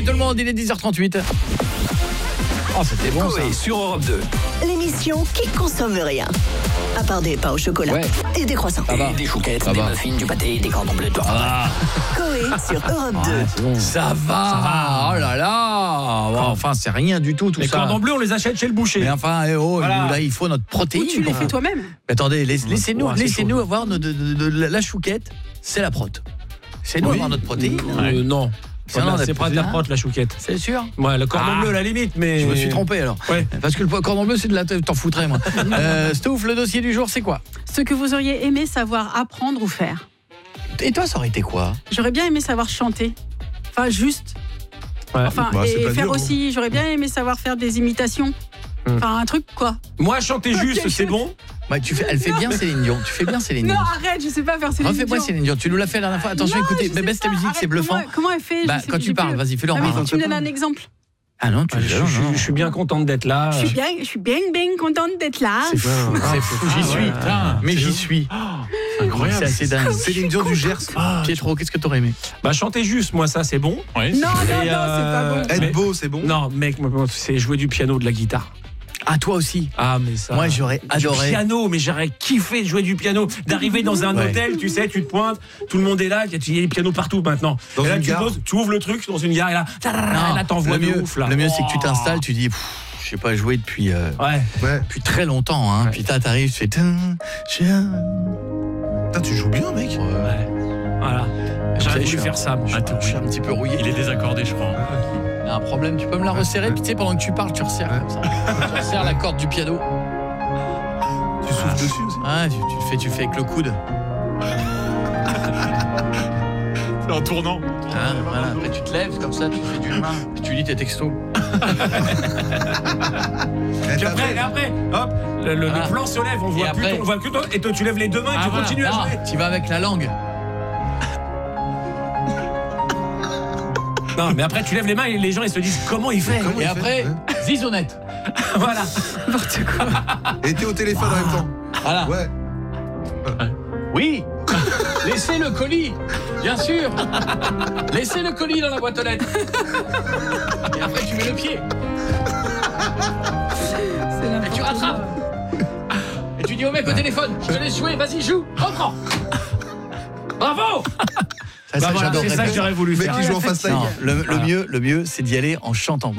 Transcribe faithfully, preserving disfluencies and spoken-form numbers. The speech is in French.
tout le monde, il est dix heures trente-huit. Oh, c'était bon ça. Coé sur Europe deux. L'émission qui consomme rien. À part des pains au chocolat Ouais. et des croissants. Ça va. Et des chouquettes, Ça des va. muffins, du pâté, des cordons bleus. Ah, Coé sur Europe deux. c'est bon. Ça va. Ça va. Oh là là. Bon, enfin, c'est rien du tout tout Les ça. cordons bleus, on les achète chez le boucher. Mais enfin, eh oh, Voilà. là, il faut notre protéine. Ou tu les quoi. fais toi-même. Mais attendez, laisse- laissez-nous, Ouais, c'est laissez-nous chaud. avoir de, de- de- de- de la chouquette, c'est la prot. C'est nous Oui. avoir notre protéine. Euh, non. C'est Voilà, non, c'est pas de la prote, la chouquette. C'est sûr. Ouais, le cordon Ah. bleu, la limite, mais. Je me suis trompé alors. Ouais. Parce que le cordon bleu, c'est de la. T'en foutrais, moi. euh, Stouff, le dossier du jour, c'est quoi? Ce que vous auriez aimé savoir apprendre ou faire. Et toi, ça aurait été quoi? J'aurais bien aimé savoir chanter. Enfin, juste. Ouais. Enfin, Bah, c'est et pas faire dur, hein. aussi. J'aurais bien aimé savoir faire des imitations. Hmm. Enfin, un truc, quoi. Moi, chanter juste, c'est bon. Bah, tu fais, elle fait bien Céline Dion. Tu fais bien Céline Non, Dion. arrête, je sais pas faire Céline Refais-moi Dion. Céline Dion. Tu nous l'as fait la dernière fois. Attention, Non, écoutez. je sais Baisse ta pas, musique, arrête, c'est bluffant. Comment, comment elle fait Bah, Je sais- quand j'ai tu parles, plus- vas-y, fais-le en Ah, mais parlant. faut que tu me donnes un exemple. Ah non, tu Je, je- je- je suis bien contente d'être là. Je suis bien, je suis bien, bien contente d'être là. C'est fou, c'est fou. J'y suis. Mais j'y suis. Incroyable. C'est assez dingue. Céline Dion du Gers. Pietro, qu'est-ce que t'aurais aimé? Bah, chanter juste, moi, ça, c'est bon. Non, non, non, c'est Et, pas euh, bon. mais- Être beau, c'est bon. Non, mec, moi, moi, c'est jouer du piano, de la guitare. Ah, toi aussi. Ah, mais ça. Moi, j'aurais adoré. Du piano, mais j'aurais kiffé de jouer du piano. D'arriver dans un Ouais. hôtel, tu sais, tu te pointes, tout le monde est là, il y a des pianos partout maintenant. Dans et là, une tu gare. poses, tu ouvres le truc dans une gare et là, Non, là t'envoies le de mieux, ouf là. le mieux, c'est que tu Oh. t'installes, tu dis, pff, je sais pas jouer depuis, euh, Ouais. Ouais. depuis très longtemps, hein. Puis là, t'arrives, tu fais. tin, tien. Putain, tu joues bien, mec. Ouais. Voilà. Je J'aurais sais, voulu je suis faire ça. moi. Je je suis un petit peu rouillé. Il est désaccordé, je crois. Il y a un problème, tu peux me la resserrer, puis tu sais, pendant que tu parles, tu resserres comme ça. Tu resserres la corde du piano. Tu souffles dessus aussi. Ah, tu, tu le fais, tu le fais avec le coude. C'est en tournant. Hein, voilà. Après, tu te lèves comme ça, tu fais du main, puis tu lis tes textos. Eh, Puis t'as après, fait- et après, hop, le, le- Voilà. le plan se lève, on voit Et plus, après- ton- on voit que toi, et toi tu lèves les deux mains et Ah, tu voilà. continues à Ah, jouer. tu vas avec la langue. Non, mais après tu lèves les mains et les gens ils se disent comment il fait. Comment Et il après, fait, zizounette. Voilà. Et t'es au téléphone en même temps. Voilà. Ouais. Oui. Laissez le colis, bien sûr. Laissez le colis dans la boîte aux lettres. Et après, tu mets le pied. C'est Et n'importe tu rattrapes. Et tu dis au mec au téléphone, je te laisse jouer, vas-y, joue, reprends. Bravo. Ça, Bah ça, voilà, j'adorerais c'est ça que faire. j'aurais voulu Le mec faire. qui joue en face Non, live. le, le Voilà. mieux, le mieux, c'est d'y aller en chantant.